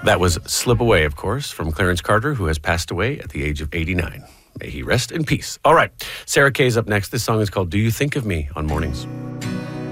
That was Slip Away, of course, from Clarence Carter, who has passed away at the age of 89. May he rest in peace. All right, Sarah Kay's up next. This song is called Do You Think of Me on Mornings.